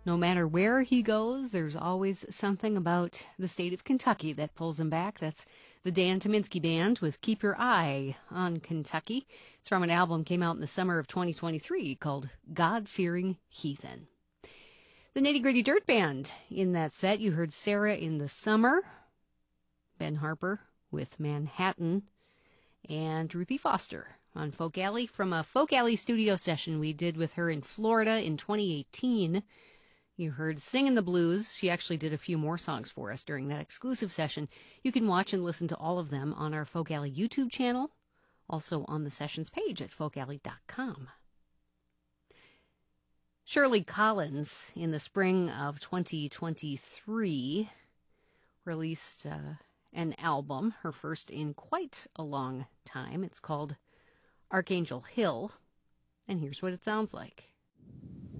No matter where he goes, there's always something about the state of Kentucky that pulls him back. That's the Dan Tyminski Band with Keep Your Eye on Kentucky. It's from an album came out in the summer of 2023 called God-Fearing Heathen. The Nitty Gritty Dirt Band in that set, you heard Sarah in the Summer, Ben Harper with Manhattan, and Ruthie Foster on Folk Alley from a Folk Alley studio session we did with her in Florida in 2018. You heard Singin' the Blues. She actually did a few more songs for us during that exclusive session. You can watch and listen to all of them on our Folk Alley YouTube channel, also on the sessions page at folkalley.com. Shirley Collins, in the spring of 2023, released an album, her first in quite a long time. It's called Archangel Hill, and here's what it sounds like.